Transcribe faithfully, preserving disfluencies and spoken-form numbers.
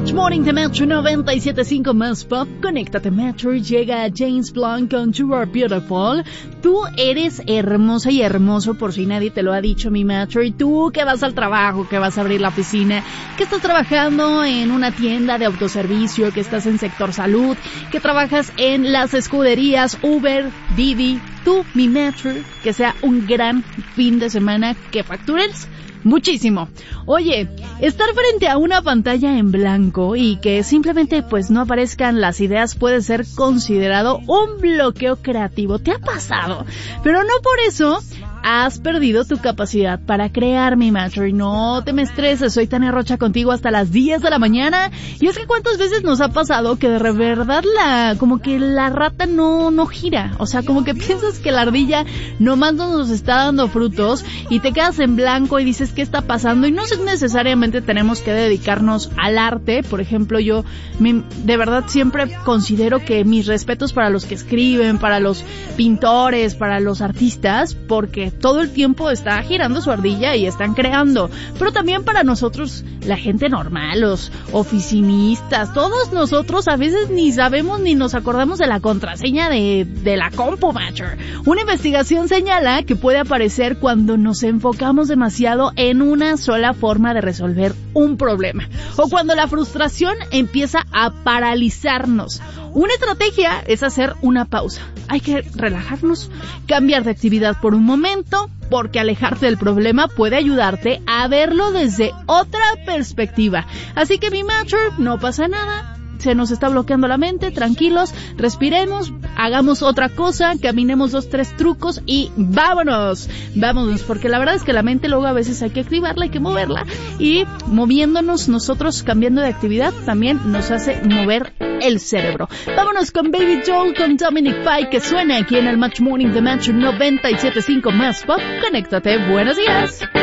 Match Morning de Metro noventa y siete punto cinco más pop. Conéctate Metro, llega James Blunt con You Are Beautiful. Tú eres hermosa y hermoso por si nadie te lo ha dicho, mi Metro. Y tú que vas al trabajo, que vas a abrir la oficina, que estás trabajando en una tienda de autoservicio, que estás en sector salud, que trabajas en las escuderías Uber, Didi. Tú, mi Metro, que sea un gran fin de semana, que factures muchísimo. Oye, estar frente a una pantalla en blanco y que simplemente pues no aparezcan las ideas puede ser considerado un bloqueo creativo. ¿Te ha pasado? Pero no por eso has perdido tu capacidad para crear, mi Metro. Y no te me estreses, soy Tania Rocha contigo hasta las diez de la mañana. Y es que cuántas veces nos ha pasado que de verdad la, como que la rata no, no gira. O sea, como que piensas que la ardilla nomás no nos está dando frutos y te quedas en blanco y dices, ¿qué está pasando? Y no necesariamente tenemos que dedicarnos al arte. Por ejemplo, yo me, de verdad siempre considero que mis respetos para los que escriben, para los pintores, para los artistas, porque todo el tiempo está girando su ardilla y están creando. Pero también para nosotros, la gente normal, los oficinistas, todos nosotros a veces ni sabemos ni nos acordamos de la contraseña de, de la compu, Matcher. Una investigación señala que puede aparecer cuando nos enfocamos demasiado en una sola forma de resolver un problema, o cuando la frustración empieza a paralizarnos. Una estrategia es hacer una pausa. Hay que relajarnos, cambiar de actividad por un momento, porque alejarte del problema puede ayudarte a verlo desde otra perspectiva. Así que mi Matcher, no pasa nada. Se nos está bloqueando la mente, tranquilos, respiremos, hagamos otra cosa, caminemos dos, tres trucos y vámonos, vámonos, porque la verdad es que la mente luego a veces hay que activarla, hay que moverla, y moviéndonos nosotros, cambiando de actividad, también nos hace mover el cerebro. Vámonos con Baby Joel, con Dominic Fike, que suena aquí en el Match Morning de Match noventa y siete punto cinco más pop. Conéctate, buenos días.